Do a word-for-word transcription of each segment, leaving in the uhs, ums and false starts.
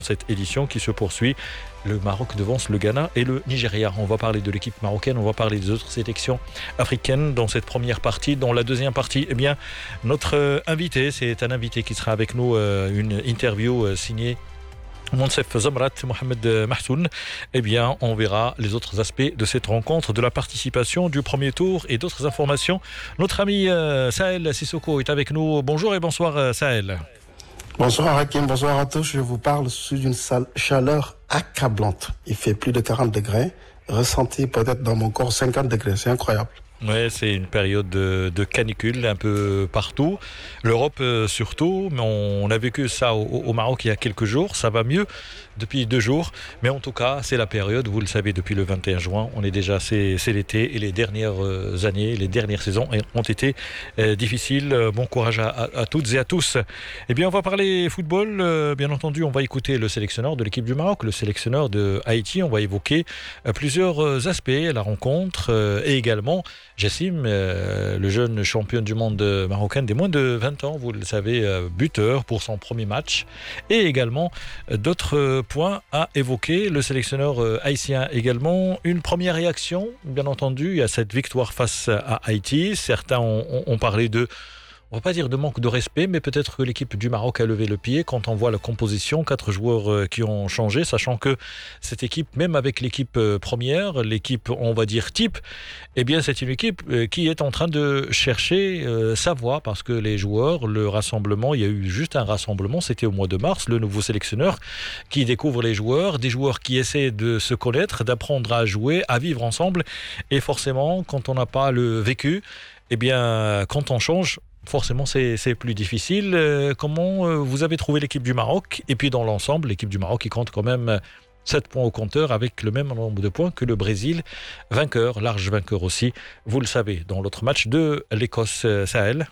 Cette édition qui se poursuit, le Maroc devance le Ghana et le Nigeria. On va parler de l'équipe marocaine, on va parler des autres sélections africaines dans cette première partie. Dans la deuxième partie, eh bien, notre invité, c'est un invité qui sera avec nous, une interview signée Monsef Zamrat, Mohamed Mahsoun. Eh bien, on verra les autres aspects de cette rencontre, de la participation, du premier tour et d'autres informations. Notre ami euh, Sahel Sissoko est avec nous. Bonjour et bonsoir euh, Sahel. Bonsoir Hakim, bonsoir à tous. Je vous parle sous une chaleur accablante. Il fait plus de quarante degrés, ressenti peut-être dans mon corps cinquante degrés. C'est incroyable. Ouais, c'est une période de, de canicule un peu partout. L'Europe euh, surtout, mais on, on a vécu ça au, au Maroc il y a quelques jours. Ça va mieux depuis deux jours. Mais en tout cas, c'est la période, vous le savez, depuis le vingt et un juin. On est déjà, c'est, c'est l'été et les dernières années, les dernières saisons ont été euh, difficiles. Bon courage à, à, à toutes et à tous. Eh bien, on va parler football. Euh, bien entendu, on va écouter le sélectionneur de l'équipe du Maroc, le sélectionneur de Haïti. On va évoquer euh, plusieurs aspects, la rencontre euh, et également Jassim, euh, le jeune champion du monde marocain des moins de vingt ans, vous le savez, euh, buteur pour son premier match. Et également euh, d'autres euh, points à évoquer. Le sélectionneur euh, haïtien également. Une première réaction, bien entendu, à cette victoire face à Haïti. Certains ont, ont, ont parlé de... On ne va pas dire de manque de respect, mais peut-être que l'équipe du Maroc a levé le pied quand on voit la composition, quatre joueurs qui ont changé, sachant que cette équipe, même avec l'équipe première, l'équipe, on va dire type, eh bien c'est une équipe qui est en train de chercher sa voie, parce que les joueurs, le rassemblement, il y a eu juste un rassemblement, c'était au mois de mars, le nouveau sélectionneur qui découvre les joueurs, des joueurs qui essaient de se connaître, d'apprendre à jouer, à vivre ensemble, et forcément, quand on n'a pas le vécu, eh bien, quand on change, forcément, c'est, c'est plus difficile. Euh, comment euh, vous avez trouvé l'équipe du Maroc? Et puis, dans l'ensemble, l'équipe du Maroc qui compte quand même sept points au compteur avec le même nombre de points que le Brésil. Vainqueur, large vainqueur aussi, vous le savez, dans l'autre match de l'Écosse. euh, Sahel.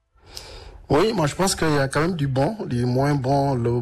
Oui, moi je pense qu'il y a quand même du bon, du moins bon. Le,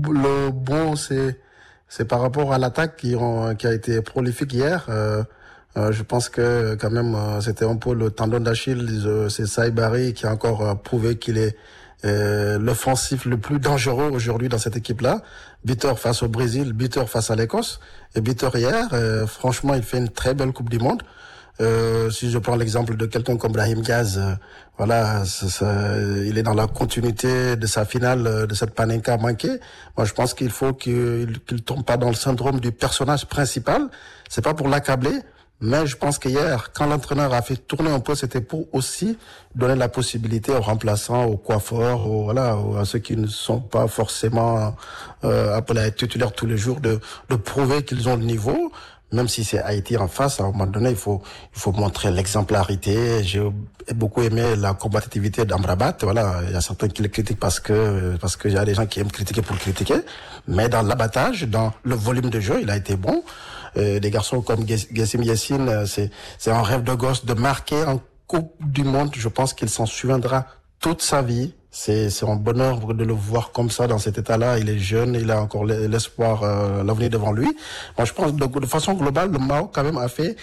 le bon, c'est, c'est par rapport à l'attaque qui, ont, qui a été prolifique hier. Euh, Euh, je pense que quand même euh, c'était un peu le tendon d'Achille. Euh, c'est Saïd Barry qui a encore euh, prouvé qu'il est euh, l'offensif le plus dangereux aujourd'hui dans cette équipe-là. Buteur face au Brésil, buteur face à l'Écosse. Et buteur hier, euh, franchement, il fait une très belle Coupe du Monde. Euh, si je prends l'exemple de quelqu'un comme Brahim Diaz, euh, voilà, ça, ça, il est dans la continuité de sa finale, de cette Panenka manquée. Moi, je pense qu'il faut qu'il qu'il tombe pas dans le syndrome du personnage principal. C'est pas pour l'accabler. Mais je pense qu'hier, quand l'entraîneur a fait tourner un peu, c'était pour aussi donner la possibilité aux remplaçants, aux coiffeurs, aux, voilà, à ceux qui ne sont pas forcément euh, appelés à être titulaires tous les jours, de, de prouver qu'ils ont le niveau. Même si c'est Haïti en face, à un moment donné, il faut, il faut montrer l'exemplarité. J'ai beaucoup aimé la combativité d'Amrabat. Voilà, il y a certains qui le critiquent parce que, parce qu'il y a des gens qui aiment critiquer pour critiquer. Mais dans l'abattage, dans le volume de jeu, il a été bon. Euh, des garçons comme Gessim Yassine, c'est, c'est un rêve de gosse de marquer en Coupe du Monde. Je pense qu'il s'en souviendra toute sa vie. C'est, c'est un bonheur de le voir comme ça, dans cet état-là. Il est jeune, il a encore l'espoir, euh, l'avenir devant lui. Moi, je pense de, de façon globale, le Maroc quand même a fait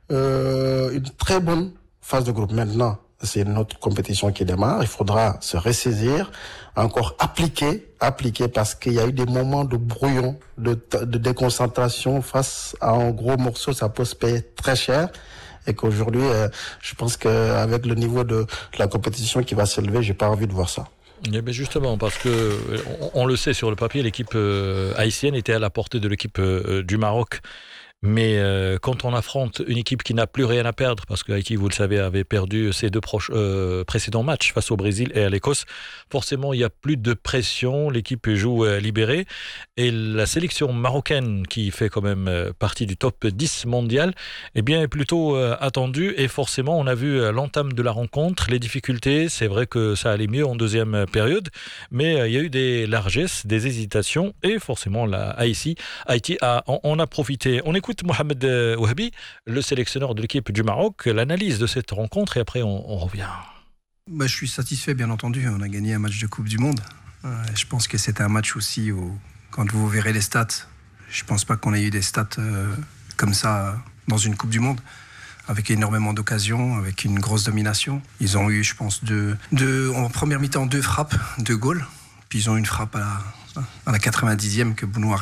euh, une très bonne phase de groupe. Maintenant, c'est notre compétition qui démarre. Il faudra se ressaisir, encore appliquer, appliquer, parce qu'il y a eu des moments de brouillon, de, de déconcentration face à un gros morceau. Ça peut se payer très cher. Et qu'aujourd'hui, euh, je pense qu'avec le niveau de, de la compétition qui va s'élever, j'ai pas envie de voir ça. Eh bien justement, parce que on, on le sait sur le papier, l'équipe euh, haïtienne était à la portée de l'équipe euh, du Maroc. Mais euh, quand on affronte une équipe qui n'a plus rien à perdre, parce que Haïti, vous le savez, avait perdu ses deux proches, euh, précédents matchs face au Brésil et à l'Écosse, forcément, il n'y a plus de pression, l'équipe joue euh, libérée. Et la sélection marocaine, qui fait quand même euh, partie du top dix mondial, eh bien, est plutôt euh, attendue. Et forcément, on a vu euh, l'entame de la rencontre, les difficultés. C'est vrai que ça allait mieux en deuxième période, mais euh, il y a eu des largesses, des hésitations. Et forcément, la Haïti, Haïti a, on, on a profité. On écoute Mohamed Ouhabi, le sélectionneur de l'équipe du Maroc, l'analyse de cette rencontre et après on, on revient. Bah, je suis satisfait, bien entendu. On a gagné un match de Coupe du Monde. Euh, je pense que c'était un match aussi où, quand vous verrez les stats, je ne pense pas qu'on ait eu des stats euh, comme ça dans une Coupe du Monde, avec énormément d'occasions, avec une grosse domination. Ils ont eu, je pense, deux, deux, en première mi-temps deux frappes, deux goals. Puis ils ont eu une frappe à la, à la quatre-vingt-dixième que Bounou a